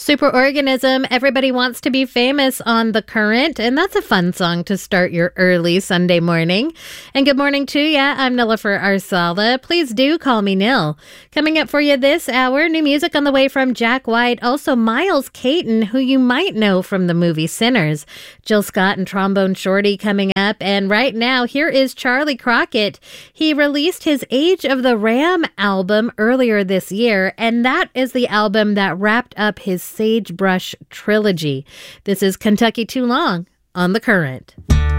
Superorganism, Everybody Wants to Be Famous on The Current, and that's a fun song to start your early Sunday morning. And good morning to you. I'm Nilofer Arsala. Please do call me Nil. Coming up for you this hour, new music on the way from Jack White, also Miles Caton, who you might know from the movie Sinners. Jill Scott and Trombone Shorty coming up, and right now, here is Charlie Crockett. He released his Age of the Ram album earlier this year, and that is the album that wrapped up his Sagebrush trilogy. This is Kentucky Too Long on The Current.